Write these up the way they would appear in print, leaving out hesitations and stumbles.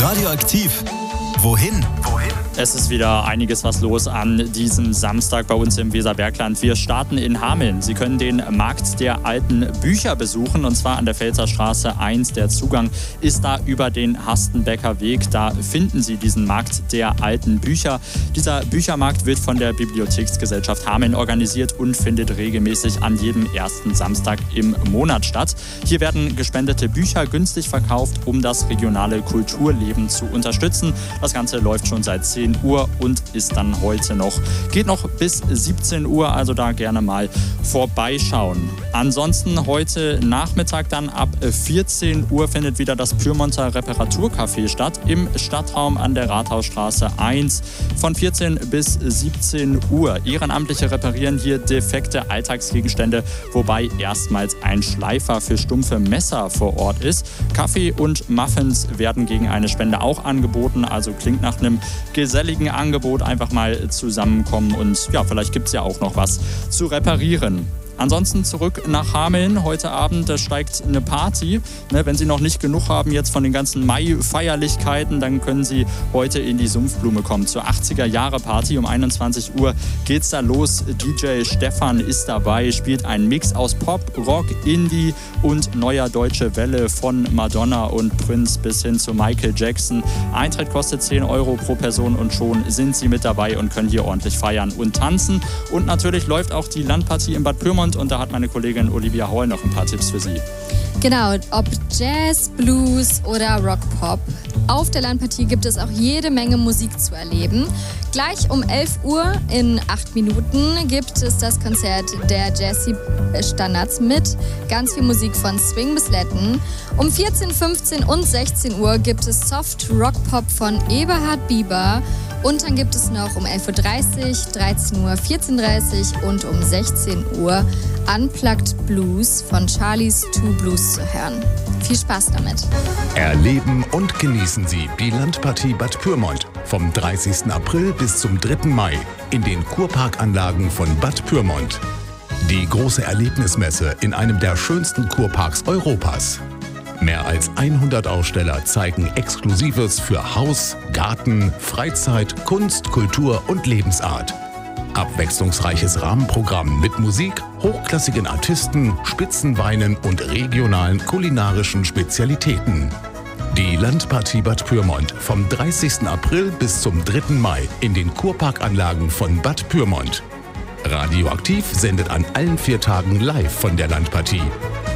Radioaktiv. Wohin? Es ist wieder einiges was los an diesem Samstag bei uns im Weserbergland. Wir starten in Hameln. Sie können den Markt der alten Bücher besuchen, und zwar an der Pfälzer Straße 1. Der Zugang ist da über den Hastenbecker Weg. Da finden Sie diesen Markt der alten Bücher. Dieser Büchermarkt wird von der Bibliotheksgesellschaft Hameln organisiert und findet regelmäßig an jedem ersten Samstag im Monat statt. Hier werden gespendete Bücher günstig verkauft, um das regionale Kulturleben zu unterstützen. Das Ganze läuft schon seit 10 Uhr und ist dann heute noch. Geht noch bis 17 Uhr, also da gerne mal vorbeischauen. Ansonsten heute Nachmittag dann ab 14 Uhr findet wieder das Pyrmonter Reparaturcafé statt im Stadtraum an der Rathausstraße 1 von 14 bis 17 Uhr. Ehrenamtliche reparieren hier defekte Alltagsgegenstände, wobei erstmals ein Schleifer für stumpfe Messer vor Ort ist. Kaffee und Muffins werden gegen eine Spende auch angeboten, also klingt nach einem geselligen Angebot. Einfach mal zusammenkommen und ja, vielleicht gibt es ja auch noch was zu reparieren. Ansonsten zurück nach Hameln. Heute Abend steigt eine Party. Wenn Sie noch nicht genug haben jetzt von den ganzen Mai-Feierlichkeiten, dann können Sie heute in die Sumpfblume kommen. Zur 80er-Jahre-Party um 21 Uhr geht's da los. DJ Stefan ist dabei, spielt einen Mix aus Pop, Rock, Indie und neuer Deutsche Welle von Madonna und Prince bis hin zu Michael Jackson. Eintritt kostet 10 Euro pro Person und schon sind Sie mit dabei und können hier ordentlich feiern und tanzen. Und natürlich läuft auch die Landpartie in Bad Pyrmont. Und da hat meine Kollegin Olivia Hall noch ein paar Tipps für Sie. Genau, ob Jazz, Blues oder Rock-Pop. Auf der Landpartie gibt es auch jede Menge Musik zu erleben. Gleich um 11 Uhr in 8 Minuten gibt es das Konzert der Jazzy-Standards mit ganz viel Musik von Swing bis Latin. Um 14, 15 und 16 Uhr gibt es Soft Rock-Pop von Eberhard Bieber. Und dann gibt es noch um 11.30 Uhr, 13 Uhr, 14.30 Uhr und um 16 Uhr Unplugged Blues von Charlie's Two Blues zu hören. Viel Spaß damit. Erleben und genießen Sie die Landpartie Bad Pyrmont vom 30. April bis zum 3. Mai in den Kurparkanlagen von Bad Pyrmont. Die große Erlebnismesse in einem der schönsten Kurparks Europas. Mehr als 100 Aussteller zeigen Exklusives für Haus, Garten, Freizeit, Kunst, Kultur und Lebensart. Abwechslungsreiches Rahmenprogramm mit Musik, hochklassigen Artisten, Spitzenweinen und regionalen kulinarischen Spezialitäten. Die Landpartie Bad Pyrmont vom 30. April bis zum 3. Mai in den Kurparkanlagen von Bad Pyrmont. Radioaktiv sendet an allen 4 Tagen live von der Landpartie.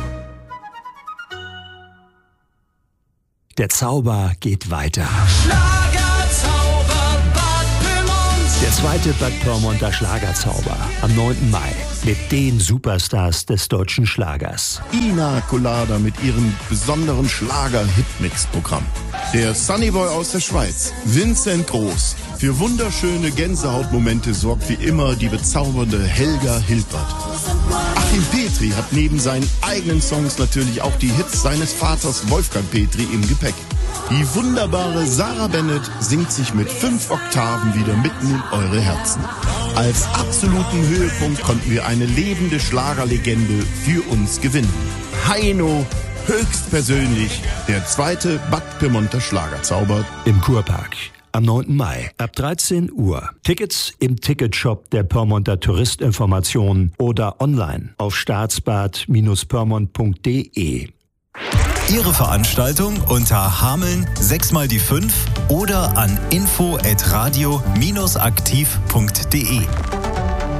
Der Zauber geht weiter. Schlagerzauber Bad Pyrmont. Der zweite Bad Pyrmonter Schlagerzauber am 9. Mai mit den Superstars des deutschen Schlagers. Ina Colada mit ihrem besonderen Schlager-Hitmix-Programm. Der Sunnyboy aus der Schweiz, Vincent Groß. Für wunderschöne Gänsehautmomente sorgt wie immer die bezaubernde Helga Hilbert. Achim Petri hat neben seinen eigenen Songs natürlich auch die Hits seines Vaters Wolfgang Petri im Gepäck. Die wunderbare Sarah Bennett singt sich mit 5 Oktaven wieder mitten in eure Herzen. Als absoluten Höhepunkt konnten wir eine lebende Schlagerlegende für uns gewinnen. Heino, höchstpersönlich, der zweite Bad Pyrmonter Schlagerzauber. Im Kurpark am 9. Mai ab 13 Uhr. Tickets im Ticketshop der Pyrmonter Touristinformation oder online auf staatsbad-pyrmont.de. Ihre Veranstaltung unter Hameln 6x5 oder an info@radio-aktiv.de.